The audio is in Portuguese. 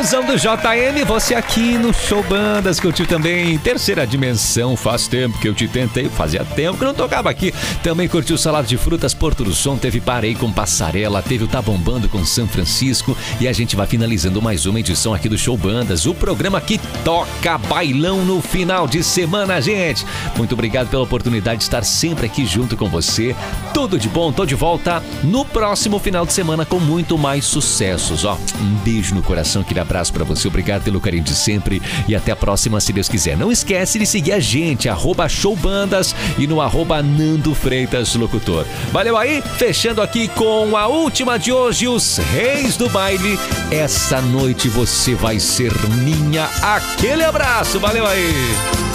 Showzão do JM, você aqui no Show Bandas, curtiu também Terceira Dimensão, faz tempo que eu te tentei, fazia tempo que não tocava aqui. Também curtiu Salada de Frutas, Porto do Som, teve Parei com Passarela, teve o Tá Bombando com São Francisco e a gente vai finalizando mais uma edição aqui do Show Bandas, o programa que toca bailão no final de semana, gente. Muito obrigado pela oportunidade de estar sempre aqui junto com você. Tudo de bom, tô de volta no próximo final de semana com muito mais sucessos, ó. Um beijo no coração, aquele abraço pra você, obrigado pelo carinho de sempre e até a próxima, se Deus quiser. Não esquece de seguir a gente, @showbandas e no @Nando Freitas Locutor. Valeu aí, fechando aqui com a última de hoje, os Reis do Baile. Essa noite você vai ser minha. Aquele abraço, valeu aí.